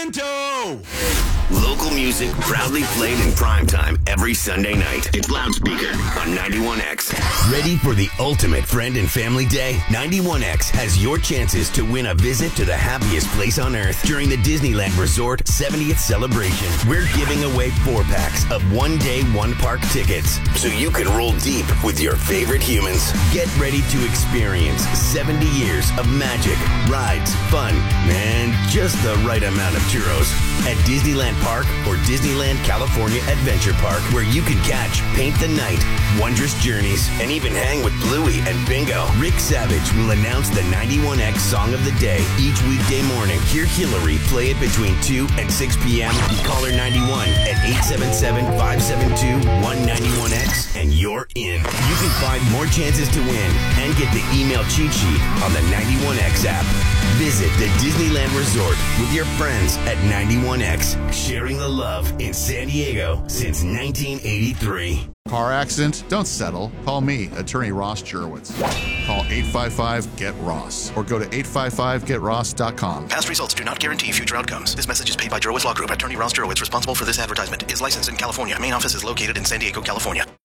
Sacramento. Local music proudly played in primetime every Sunday night. It's Loudspeaker on 91X. Ready for the ultimate friend and family day? 91X has your chances to win a visit to the happiest place on earth during the Disneyland Resort 70th celebration. We're giving away 4-packs of one-day, one-park tickets so you can roll deep with your favorite humans. Get ready to experience 70 years of magic, rides, fun, and just the right amount of churros at Disneyland Park or Disneyland California Adventure Park, where you can catch Paint the Night, Wondrous Journeys, and even hang with Bluey and Bingo. Rick Savage will announce the 91X Song of the Day each weekday morning. Hear Hillary play it between 2 and 6 p.m. Call her 91 at 877-572-191X, and you're in. You can find more chances to win and get the email cheat sheet on the 91X app. Visit the Disneyland Resort with your friends at 91X, sharing the love in San Diego since 1983. Car accident? Don't settle. Call me, attorney Ross Jurowitz. Call 855-GET-ROSS or go to 855getross.com. Past results do not guarantee future outcomes. This message is paid by Jurowitz Law Group. Attorney Ross Jurowitz, responsible for this advertisement, is licensed in California. Main office is located in San Diego, California.